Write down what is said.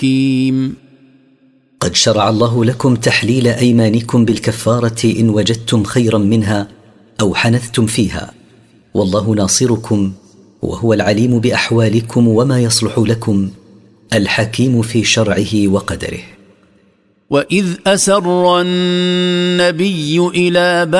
حكيم. قد شرع الله لكم تحليل أيمانكم بالكفارة إن وجدتم خيرا منها أو حنثتم فيها، والله ناصركم وهو العليم بأحوالكم وما يصلح لكم، الحكيم في شرعه وقدره. وإذ أسر النبي إلى